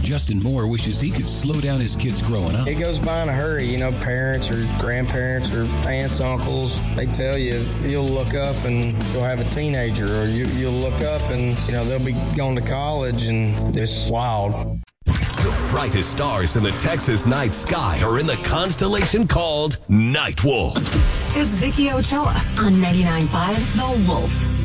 Justin Moore wishes he could slow down his kids growing up. It goes by in a hurry. You know, parents or grandparents or aunts, uncles, they tell you you'll look up and you'll have a teenager, or you'll look up and, you know, they'll be going to college, and it's wild. The brightest stars in the Texas night sky are in the constellation called Night Wolf. It's Vicky Ochoa on 99.5 The Wolf.